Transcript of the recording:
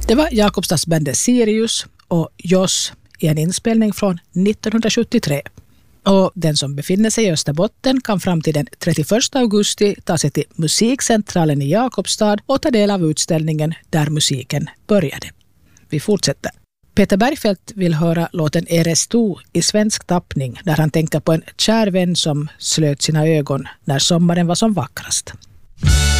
Det var Jakobstadsbandet Sirius och Joss i en inspelning från 1973. Och den som befinner sig i Österbotten kan fram till den 31 augusti ta sig till Musikcentralen i Jakobstad och ta del av utställningen Där musiken började. Vi fortsätter. Peter Bergfeldt vill höra låten Eresto i svensk tappning där han tänker på en kär vän som slöt sina ögon när sommaren var som vackrast.